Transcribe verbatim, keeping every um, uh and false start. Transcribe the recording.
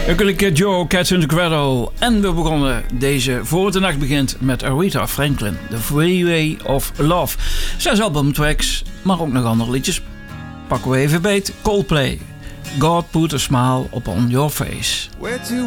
Natuurlijk Joe, Cats in the Cradle. En we begonnen deze voor het de nacht begint met Aretha Franklin, The Freeway of Love. Zes albumtracks, maar ook nog andere liedjes. Pakken we even beet. Coldplay, God Put a Smile Upon Your Face. Where to